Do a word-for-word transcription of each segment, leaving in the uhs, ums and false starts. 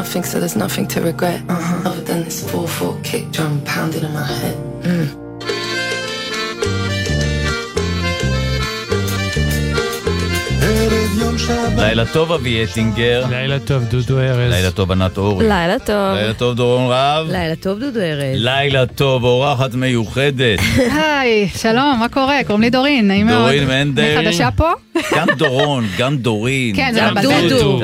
nothing, so there's nothing to regret. Uh-huh. Other than this four four kick drum pounding in my head. Mm. לילה טוב אבי אטינגר. לילה טוב דודו ארז. לילה טוב ענת אורי. לילה טוב. לילה טוב דורון רב. לילה טוב דודו ארז. לילה טוב אורחת מיוחדת. היי, שלום, מה קורה? קוראים לי דורין, נעים מאוד. דורין מנדל. אני חדשה פה? גם דורון, גם דורין. כן, זה דודו.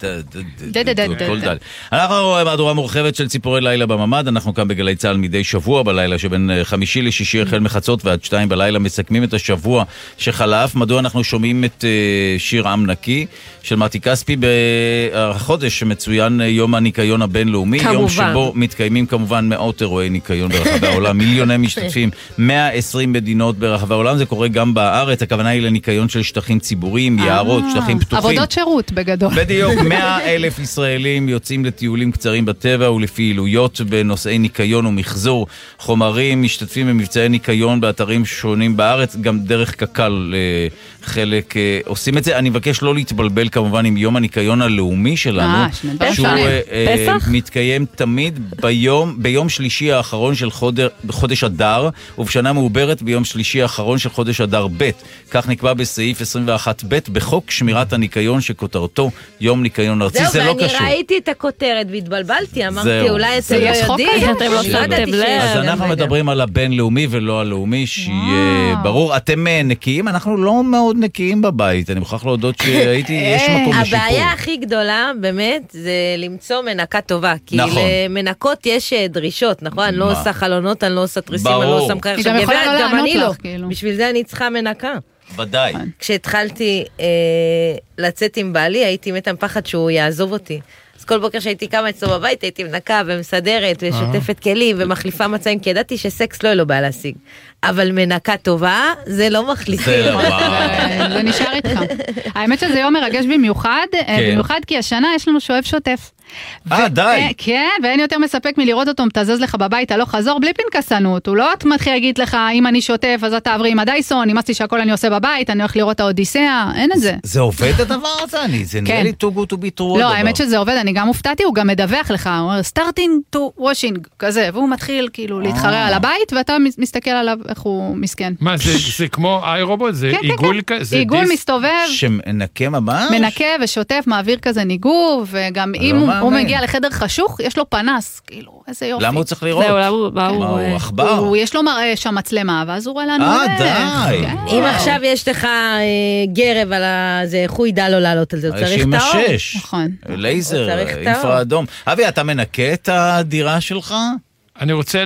אנחנו מהדורה מורחבת של ציפורי לילה בממד, אנחנו כאן בגלי צהל מדי שבוע בלילה שבין חמישי לשישי החל מחצות ועד שתיים בלילה מסכמים את השבוע שחלף. מדוע אנחנו שומעים את שיר עם נקי של מתי כספי בחודש שמצוין יום הניקיון הבינלאומי, כמובן. יום שבו מתקיימים כמובן מאות אירועי ניקיון ברחבי העולם, מיליוני משתתפים, מאה ועשרים מדינות ברחבי העולם, זה קורה גם בארץ, הכוונה היא לניקיון של שטחים ציבוריים, יערות, שטחים פתוחים. עבודות שירות בגדול. בדיוק, מאה אלף ישראלים יוצאים לטיולים קצרים בטבע ולפעילויות בנושאי ניקיון ומחזור חומרים, משתתפים במבצעי ניקיון באתרים שונים בארץ, גם דרך קק"ל חלק עושים את זה. אני מבקש לא להתבלבל כמובן עם יום הניקיון הלאומי שלנו, שהוא מתקיים תמיד ביום, ביום שלישי האחרון של חודש, חודש אדר, ובשנה מעוברת ביום שלישי האחרון של חודש אדר ב'. כך נקבע בסעיף עשרים ואחת ב' בחוק שמירת הניקיון שכותרתו יום ניקיון ארצי. זה, זה לא קשור. ואני ראיתי את הכותרת והתבלבלתי, אמרתי אולי אתם לא יודעים. אז אנחנו מדברים על הבינלאומי ולא הלאומי, שיהיה ברור. אתם נקיים? אנחנו לא מאוד נקיים בבית, אני מוכרח להודות שהייתי, יש מקום לשיפור. הבעיה הכי גדולה, באמת, זה למצוא מנקה טובה, כי למנקות יש דרישות, נכון? אני לא עושה חלונות, אני לא עושה תריסים, אני לא עושה מקרח, גם אני לא. בשביל זה אני צריכה מנקה. ודאי. כשהתחלתי לצאת עם בעלי, הייתי מתם פחד שהוא יעזוב אותי. אז כל בוקר שהייתי קמה אצלו בבית, הייתי מנקה ומסדרת ושוטפת כלים ומחליפה מצעים, כי ידעתי שסקס לא אלו בא להשיג. אבל מנקה טובה, זה לא מחליפים. זה נשאר איתך. האמת שזה יום מרגש במיוחד, במיוחד כי השנה יש לנו שואב שוטף. אה, די. כן, ואין יותר מספק מלראות אותו מתזז לך בבית, הלוך חזור, בלי פנקסנות. הוא לא מתחיל להגיד לך, אם אני שוטף, אז אתה עברי עם הדייסון, נמאסתי שהכל אני עושה בבית, אני הולך לראות האודיסאה, אין את זה. זה עובד הדבר הזה? זה נראה לי too good to be true. לא, האמת שזה עובד, אני גם הופתעתי, הוא גם מדווח לך, הוא אומר, starting to washing, כזה, והוא מתחיל כאילו להתחרר על הבית, ואתה מסתכל עליו איך הוא מסכן. מה, זה כמו איי-רובוט? זה עיגול כזה? עיגול מסתובב. שמנקה ממש? מנקה ושוטף, מעביר כזה ניגוב, וגם אם הוא מגיע לחדר חשוך, יש לו פנס, כאילו, איזה יופי. למה הוא צריך לראות? מה הוא אכבר? יש לו שם מצלמה, ואז הוא רואה לנו. אה, די. אם עכשיו יש לך גרב על זה, איך הוא ידע לו לעלות על זה? הוא צריך את האור. נכון. לייזר, אינפרה אדום. אבי, אתה מנקה את הדירה שלך? אני רוצה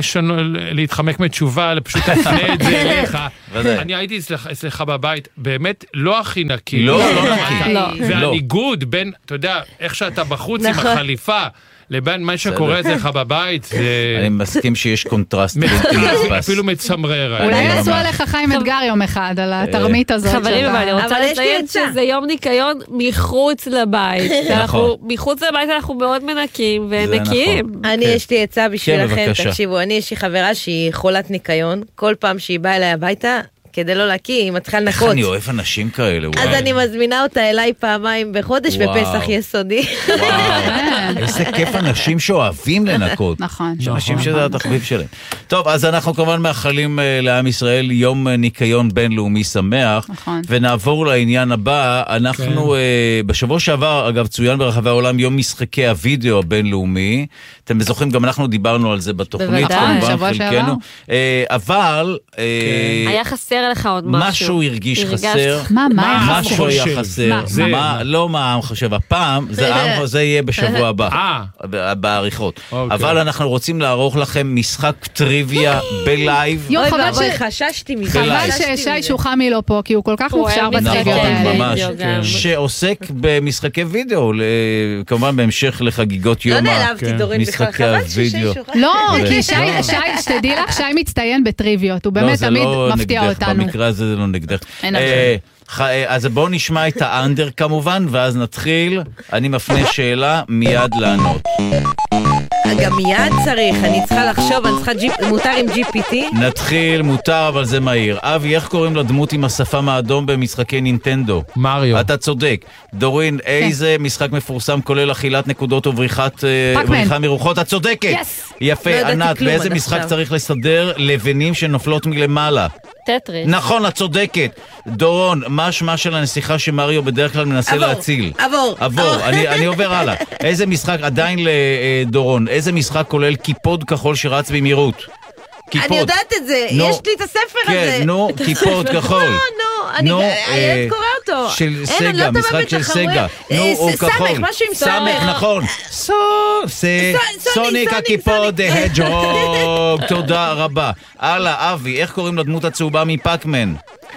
להתחמק מתשובה, פשוט תפנה את זה אליך. אני הייתי אצלך בבית, באמת לא הכי נקי. לא, לא נקי. והניגוד בין, אתה יודע, איך שאתה בחוץ עם החליפה, לבין מה שקורה אצלך בבית, זה... אני מסכים שיש קונטרסט. אפילו מצמרר. אולי יעשו עליך חיים אתגר יום אחד, על התרמית הזאת. חברים, אבל אני רוצה לציין שזה יום ניקיון מחוץ לבית. מחוץ לבית אנחנו מאוד מנקים ונקיים. אני יש לי עצה בשבילכם, תקשיבו, אני יש לי חברה שהיא חולת ניקיון, כל פעם שהיא באה אליי הביתה, כדי לא להקיא, היא מתחילה לנקות. איך אני אוהב אנשים כאלה, וואי. אז אני מזמינה אותה אליי פעמיים בחודש, בפסח יסודי. וואו, איזה כיף אנשים שאוהבים לנקות. נכון. אנשים שזה התחביב שלהם. טוב, אז אנחנו כמובן מאחלים לעם ישראל יום ניקיון בינלאומי שמח, ונעבור לעניין הבא. אנחנו בשבוע שעבר, אגב, צוין ברחבי העולם יום משחקי הוידאו הבינלאומי. אתם זוכרים, גם אנחנו דיברנו על זה בתוכנית. שבוע שעבר. אבל... היה חסר לך עוד משהו. משהו הרגיש חסר. מה, מה? משהו היה חסר. לא מה העם חושב. הפעם, זה יהיה בשבוע הבא. בעריכות. אבל אנחנו רוצים לערוך לכם משחק טריוויה בלייב. יו, חבל חששתי מזה. חבל ששי שוחמי לא פה, כי הוא כל כך מוכשר בטריוויות האלה. ממש. שעוסק במשחקי וידאו, כמובן בהמשך לחגיגות יום לא נעלבתי דורין בכלל, חבל ששי שוחמי. לא, כי שי, שתדעי לך, שי מצטיין בטריוויות. הוא באמת תמיד מפתיע אותנו. במקרה הזה זה לא נגדך. אז בואו נשמע את האנדר כמובן, ואז נתחיל. אני מפנה שאלה מיד לענות. גם מיד צריך, אני צריכה לחשוב, אני צריכה ג'י... מותר עם ג'י פי טי? נתחיל, מותר, אבל זה מהיר. אבי, איך קוראים לדמות עם השפם האדום במשחקי נינטנדו? מריו. אתה צודק. דורין, איזה משחק מפורסם כולל אכילת נקודות ובריחת בריחה מרוחות? את צודקת. יפה, ענת, באיזה משחק צריך לסדר לבנים שנופלות מלמעלה? טטריס. נכון, את צודקת. דורון, מה שמה של הנסיכה שמריו בדרך כלל מנסה להציל? עבור. עבור, אני, אני עובר הלאה. איזה משחק, עדיין לדורון, איזה משחק כולל קיפוד כחול שרץ במהירות? אני יודעת את זה, יש לי את הספר הזה. כן, נו, קיפוד כחול. נו, נו, אני קורא אותו. של סגה, משחק של סגה. נו, הוא כחול. סמך, משהו עם סמך, נכון. סוניק הקיפוד, הג'רוג. תודה רבה. הלאה, אבי, איך קוראים לדמות הצהובה מפאקמן?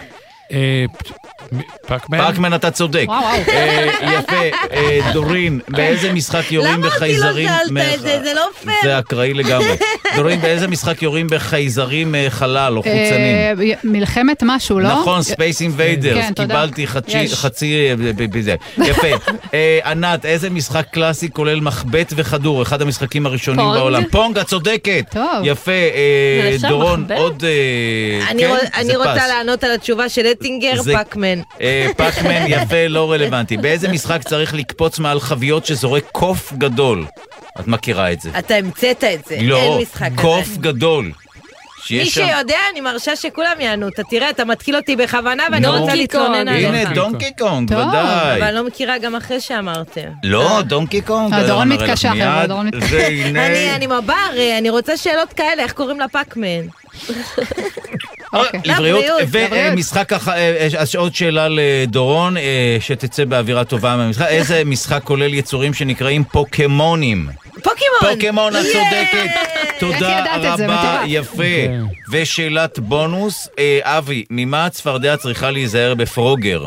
פאקמן? פאקמן, אתה צודק. יפה, דורין, באיזה משחק יורים בחייזרים... למה אותי לא שאלת את זה? זה לא פייר. זה אקראי לגמרי. דורין, באיזה משחק יורים בחייזרים חלל או חוצנים? מלחמת משהו, לא? נכון, ספייס אינביידרס. קיבלתי חצי... יפה. ענת, איזה משחק קלאסי כולל מחבט וכדור? אחד המשחקים הראשונים בעולם. פונג, את צודקת. יפה, דורון, עוד... אני רוצה לענות על התשובה של אטינגר, פאקמן. פאקמן, יפה, לא רלוונטי. באיזה משחק צריך לקפוץ מעל חביות שזורק קוף גדול? את מכירה את זה. אתה המצאת את זה. לא, קוף גדול. מי שיודע, אני מרשה שכולם יענו. אתה תראה, אתה מתקיל אותי בכוונה ואני רוצה להתלונן עליך. הנה, דונקי קונג, ודאי. אבל אני לא מכירה גם אחרי שאמרתם. לא, דונקי קונג. הדורון מתקשה, חבר'ה, הדורון מתקשה. אני מבר, אני רוצה שאלות כאלה, איך קוראים לה פאקמן? לבריאות, ומשחק, עוד שאלה לדורון, שתצא באווירה טובה מהמשחק, איזה משחק כולל יצורים שנקראים פוקמונים? פוקימון! פוקימון, את צודקת. תודה רבה, יפה. ושאלת בונוס, אבי, ממה הצפרדע צריכה להיזהר בפרוגר?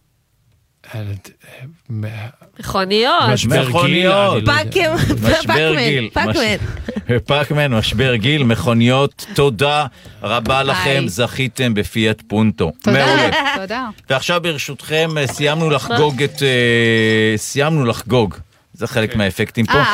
מכוניות. מכוניות. משבר גיל. פאקמן, משבר גיל, מכוניות. תודה רבה לכם, זכיתם בפיאט פונטו. תודה. תודה. ועכשיו ברשותכם סיימנו לחגוג את... סיימנו לחגוג. זה חלק מהאפקטים פה.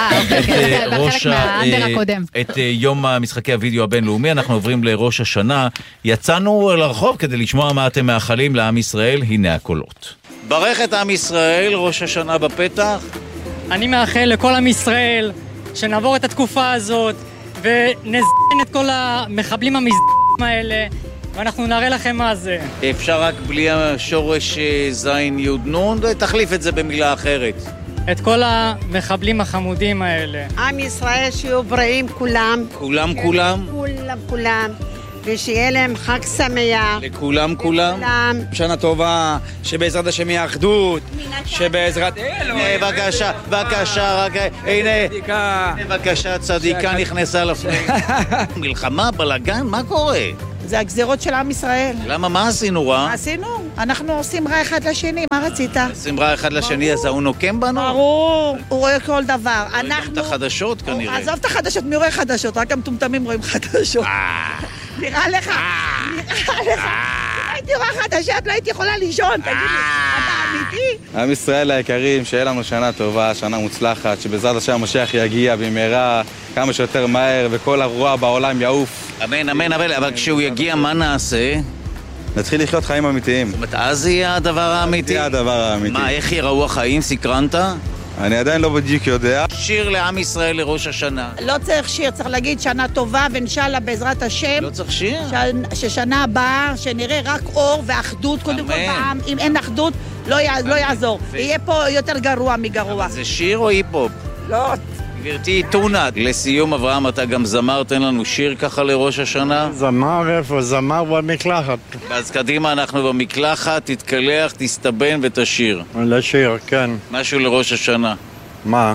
את יום המשחקי הוידאו הבינלאומי, אנחנו עוברים לראש השנה. יצאנו לרחוב כדי לשמוע מה אתם מאחלים לעם ישראל, הנה הקולות. ברך את עם ישראל, ראש השנה בפתח. אני מאחל לכל עם ישראל שנעבור את התקופה הזאת ונזדן את כל המחבלים המזדנים האלה ואנחנו נראה לכם מה זה. אפשר רק בלי השורש זין יוד נון, תחליף את זה במילה אחרת. את כל המחבלים החמודים האלה. עם ישראל שיהיו בריאים כולם. כולם כולם? כולם כולם. ושיהיה להם חג שמח. לכולם כולם? שנה טובה, שבעזרת השם יהיה אחדות, שבעזרת... בבקשה, בבקשה, רק... הנה, בבקשה, צדיקה נכנסה לפני. מלחמה, בלגן, מה קורה? זה הגזירות של עם ישראל. למה, מה עשינו רע? מה עשינו? אנחנו עושים רע אחד לשני, מה רצית? עושים רע אחד לשני, אז הוא נוקם בנו? ברור, הוא רואה כל דבר. אנחנו... רואה גם את החדשות כנראה. עזוב את החדשות, מי רואה חדשות? רק המטומטמים רואים חדשות. נראה לך, נראה לך. אם הייתי רואה חדשות, לא הייתי יכולה לישון, תגיד לי, אתה אמיתי? עם ישראל היקרים, שיהיה לנו שנה טובה, שנה מוצלחת, שבעזרת השם המשיח יגיע במהרה, כמה שיותר מהר, וכל הרוע בעולם יעוף. אמן, אמן, אמן, אבל כשהוא יגיע, מה נעשה? נתחיל לחיות חיים אמיתיים. זאת אומרת, אז יהיה הדבר האמיתי? יהיה הדבר האמיתי. מה, איך יראו החיים? סקרנת? אני עדיין לא בדיוק יודע. שיר לעם ישראל לראש השנה. לא צריך שיר, צריך להגיד שנה טובה ואינשאללה בעזרת השם. לא צריך שיר? ששנה הבאה, שנראה רק אור ואחדות, קודם כל בעם. אם אין אחדות, לא יעזור. יהיה פה יותר גרוע מגרוע. זה שיר או היפ-הופ? לא. גברתי טונה, לסיום אברהם, אתה גם זמר, תן לנו שיר ככה לראש השנה. זמר איפה? זמר במקלחת. אז קדימה, אנחנו במקלחת, תתקלח, תסתבן ותשיר. לשיר, כן. משהו לראש השנה. מה?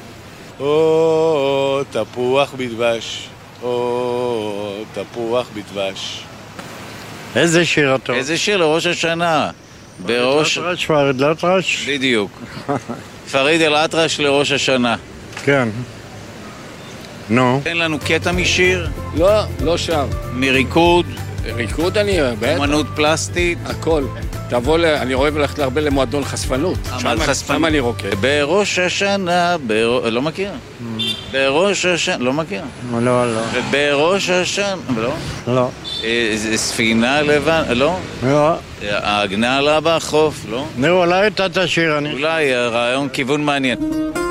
או, תפוח בדבש, או, תפוח בדבש. איזה שיר אתה? איזה שיר לראש השנה? בראש... פריד אל-אטרש? בדיוק. פריד אל-אטרש לראש השנה. כן. נו. תן לנו קטע משיר. לא, לא שר. מריקוד. ריקוד אני אוהב. אמנות פלסטית. הכל. תבוא, אני אוהב ללכת להרבה למועדון חשפנות. שם אני רוקד. בראש השנה, לא מכיר. בראש השנה, לא מכיר. לא, לא. בראש השנה, לא? לא. ספינה לבן, לא? לא. ההגנה עלה בחוף, לא? נו, אולי אתה תשאיר אני. אולי, רעיון כיוון מעניין.